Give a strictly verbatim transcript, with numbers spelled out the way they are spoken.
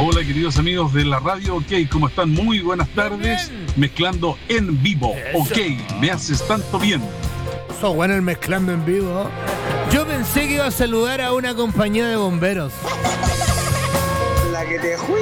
Hola, queridos amigos de la radio OK, ¿cómo están? Muy buenas tardes, mezclando en vivo. OK, me haces tanto bien. Sos bueno el mezclando en vivo. Yo pensé que iba a saludar a una compañía de bomberos. La que te